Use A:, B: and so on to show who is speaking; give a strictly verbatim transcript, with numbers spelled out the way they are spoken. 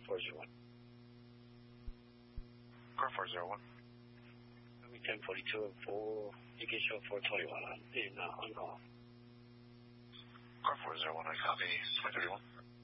A: four zero one.
B: Car four zero one.
A: ten forty-two and four, you can show four twenty-one in uh, on call.
B: Car four zero one, I copy. ten thirty-one.